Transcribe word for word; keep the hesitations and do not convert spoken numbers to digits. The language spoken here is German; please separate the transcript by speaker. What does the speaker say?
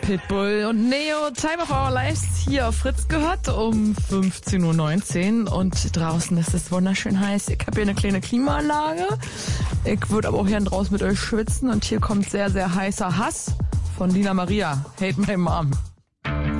Speaker 1: Pitbull und Neo, Time of Our Lives hier auf Fritz gehört um fünfzehn Uhr neunzehn und draußen ist es wunderschön heiß. Ich habe hier eine kleine Klimaanlage. Ich würde aber auch hier draußen mit euch schwitzen und hier kommt sehr, sehr heißer Hass von Lina Maria. Hate my mom.